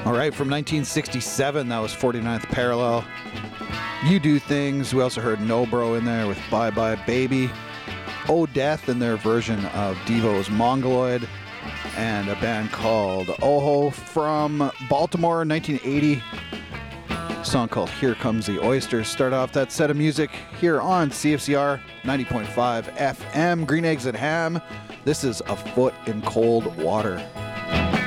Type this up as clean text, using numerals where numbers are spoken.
All right, from 1967, that was 49th Parallel. You Do Things. We also heard No Bro in there with Bye Bye Baby. Oh Death in their version of Devo's Mongoloid. And a band called Oho from Baltimore, 1980. A song called Here Comes the Oysters. Start off that set of music here on CFCR 90.5 FM. Green Eggs and Ham. This is A Foot in Cold Water.